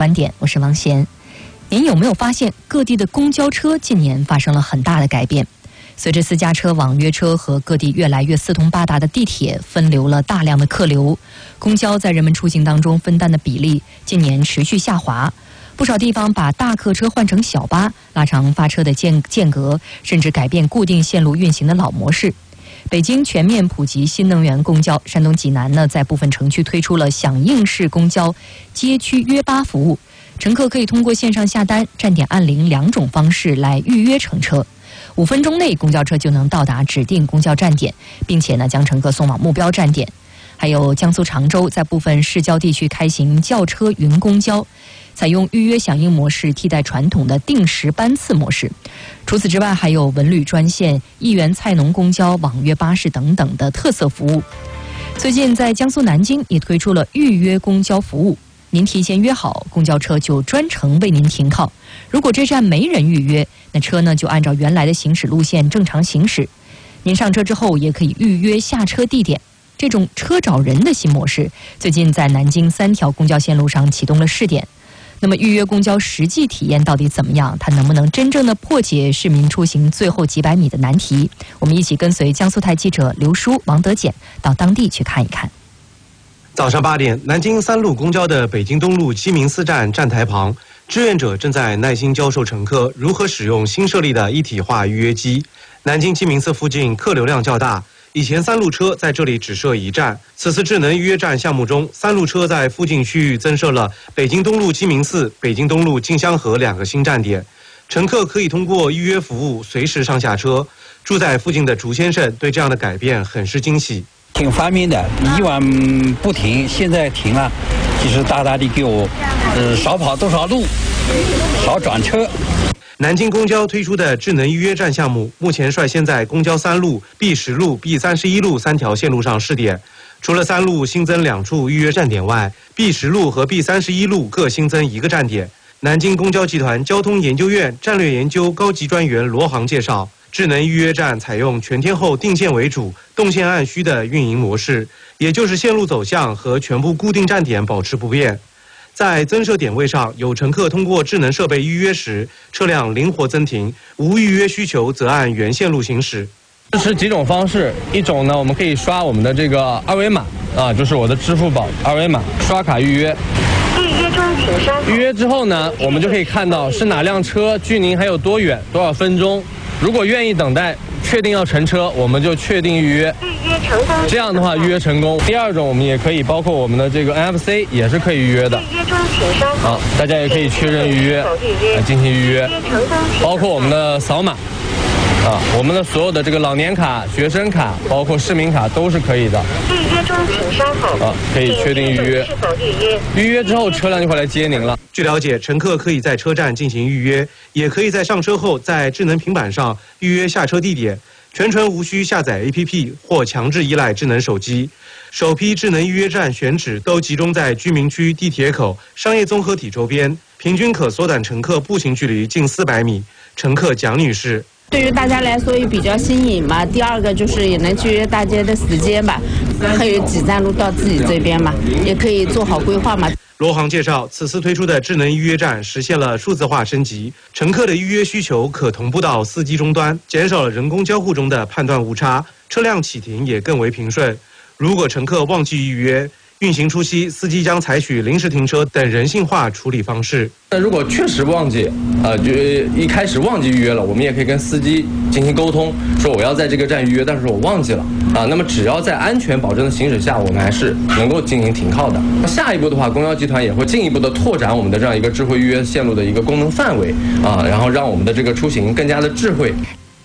观点，我是王贤。您有没有发现各地的公交车近年发生了很大的改变？随着私家车、网约车和各地越来越四通八达的地铁分流了大量的客流，公交在人们出行当中分担的比例近年持续下滑。不少地方把大客车换成小巴，拉长发车的间隔，甚至改变固定线路运行的老模式。北京全面普及新能源公交，山东济南呢在部分城区推出了响应式公交街区约巴服务，乘客可以通过线上下单、站点按铃两种方式来预约乘车。5分钟内，公交车就能到达指定公交站点，并且呢将乘客送往目标站点。还有江苏常州在部分市郊地区开行轿车云公交，采用预约响应模式替代传统的定时班次模式。除此之外，还有文旅专线、一元菜农公交、网约巴士等等的特色服务。最近在江苏南京也推出了预约公交服务，您提前约好，公交车就专程为您停靠。如果这站没人预约，那车呢就按照原来的行驶路线正常行驶。您上车之后也可以预约下车地点。这种车找人的新模式，最近在南京3条公交线路上启动了试点。那么预约公交实际体验到底怎么样？它能不能真正的破解市民出行最后几百米的难题？我们一起跟随江苏台记者刘舒、王德简到当地去看一看。 早上8点，南京3路公交的北京东路鸡鸣寺站站台旁，志愿者正在耐心教授乘客如何使用新设立的一体化预约机。南京鸡鸣寺附近客流量较大，以前3路车在这里只设1站，此次智能预约站项目中，3路车在附近区域增设了北京东路鸡鸣寺、北京东路静香河2个新站点，乘客可以通过预约服务随时上下车。住在附近的竹先生对这样的改变很是惊喜。 挺方便的，以往不停，现在停了，其实大大的给我少跑多少路，少转车。 南京公交推出的智能预约站项目，目前率先在公交3路、B10路、B31路3条线路上试点。除了3路新增2处预约站点外，B10路和 B31路各新增1个站点。南京公交集团交通研究院战略研究高级专员罗航介绍，智能预约站采用全天候定线为主、动线按需的运营模式，也就是线路走向和全部固定站点保持不变。在增设点位上，有乘客通过智能设备预约时，车辆灵活增停；无预约需求则按原线路行驶。 支持几种方式，一种呢，我们可以刷我们的这个二维码就是我的支付宝二维码，刷卡预约。 预约中请稍后。 预约之后呢，我们就可以看到是哪辆车距您还有多远、多少分钟。如果愿意等待，确定要乘车，我们就确定预约。 预约成功。 这样的话，预约成功。第二种，我们也可以包括我们的这个 NFC 也是可以预约的。 预约中请稍后。 大家也可以确认预约来进行预约，包括我们的扫码。我们的所有的这个老年卡、学生卡，包括市民卡都是可以的。 预约中请稍后。 可以确定预约。 是否预约？ 预约之后，车辆就会来接您了。 据了解，乘客可以在车站进行预约，也可以在上车后在智能平板上预约下车地点，全程无需下载 APP 或强制依赖智能手机。首批智能预约站选址都集中在居民区、地铁口、商业综合体周边，平均可缩短乘客步行距离近400米。乘客蒋女士。 对于大家来说也比较新颖嘛，第二个就是也能节约大家的时间吧，还有几站路到自己这边嘛，也可以做好规划嘛。 罗航介绍，此次推出的智能预约站实现了数字化升级，乘客的预约需求可同步到司机终端，减少了人工交互中的判断误差，车辆启停也更为平顺。如果乘客忘记预约，运行初期，司机将采取临时停车等人性化处理方式。 那如果确实忘记，就一开始忘记预约了，我们也可以跟司机进行沟通，说我要在这个站预约，但是我忘记了那么只要在安全保证的行驶下，我们还是能够进行停靠的。那下一步的话，公交集团也会进一步的拓展我们的这样一个智慧预约线路的一个功能范围然后让我们的这个出行更加的智慧。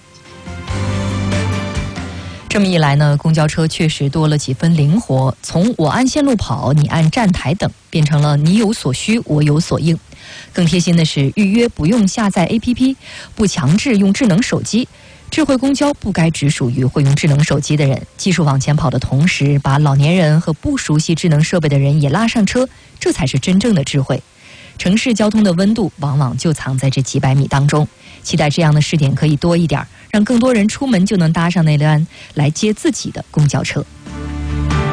这么一来呢，公交车确实多了几分灵活，从我按线路跑，你按站台等，变成了你有所需，我有所应。更贴心的是，预约不用下载 APP， 不强制用智能手机。智慧公交不该只属于会用智能手机的人，技术往前跑的同时，把老年人和不熟悉智能设备的人也拉上车，这才是真正的智慧。城市交通的温度往往就藏在这几百米当中，期待这样的试点可以多一点，让更多人出门就能搭上那辆来接自己的公交车。